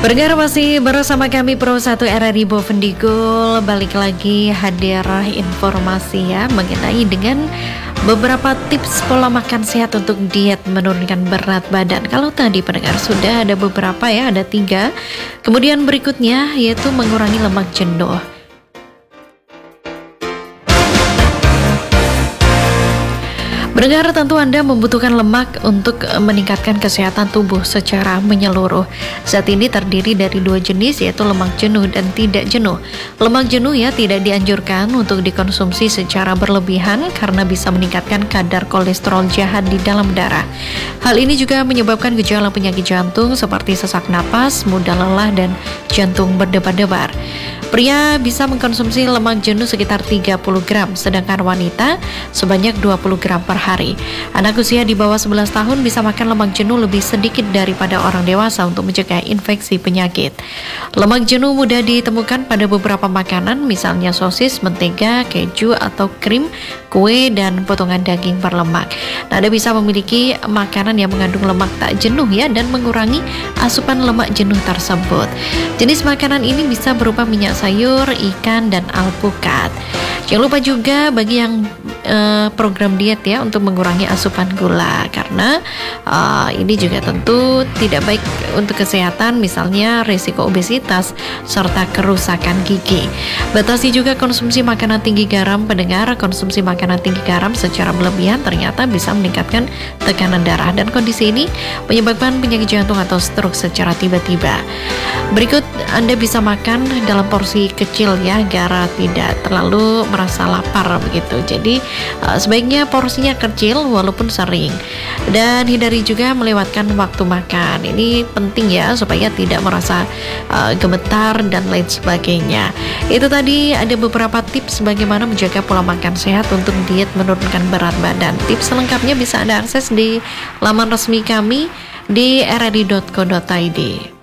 Pendengar masih bersama kami Pro 1 RRI Bovendigul. Balik lagi hadir informasi ya mengenai dengan beberapa tips pola makan sehat untuk diet menurunkan berat badan. Kalau tadi pendengar sudah ada beberapa ya, ada 3. Kemudian berikutnya yaitu mengurangi lemak jenuh. Pendengar, tentu Anda membutuhkan lemak untuk meningkatkan kesehatan tubuh secara menyeluruh. Zat ini terdiri dari 2 jenis, yaitu lemak jenuh dan tidak jenuh. Lemak jenuh ya tidak dianjurkan untuk dikonsumsi secara berlebihan karena bisa meningkatkan kadar kolesterol jahat di dalam darah. Hal ini juga menyebabkan gejala penyakit jantung seperti sesak napas, mudah lelah, dan jantung berdebar-debar. Pria bisa mengkonsumsi lemak jenuh sekitar 30 gram, sedangkan wanita sebanyak 20 gram per hari. Anak usia di bawah 11 tahun bisa makan lemak jenuh lebih sedikit daripada orang dewasa untuk mencegah infeksi penyakit. Lemak jenuh mudah ditemukan pada beberapa makanan, misalnya sosis, mentega, keju, atau krim, kue, dan potongan daging berlemak. Nah, Anda bisa memiliki makanan yang mengandung lemak tak jenuh ya, dan mengurangi asupan lemak jenuh tersebut. Jenis makanan ini bisa berupa minyak sayur, ikan, dan alpukat. Jangan lupa juga bagi yang program diet ya untuk mengurangi asupan gula, karena ini juga tentu tidak baik untuk kesehatan, misalnya risiko obesitas serta kerusakan gigi. Batasi juga konsumsi makanan tinggi garam. Pendengar, konsumsi makanan tinggi garam secara berlebihan ternyata bisa meningkatkan tekanan darah, dan kondisi ini menyebabkan penyakit jantung atau stroke secara tiba-tiba. Berikut Anda bisa makan dalam porsi kecil ya, agar tidak terlalu merasa lapar begitu. Jadi sebaiknya porsinya kecil walaupun sering, dan hindari juga melewatkan waktu makan. Ini penting ya supaya tidak merasa gemetar dan lain sebagainya. Itu tadi ada beberapa tips bagaimana menjaga pola makan sehat untuk diet menurunkan berat badan. Tips selengkapnya bisa Anda akses di laman resmi kami di rri.co.id.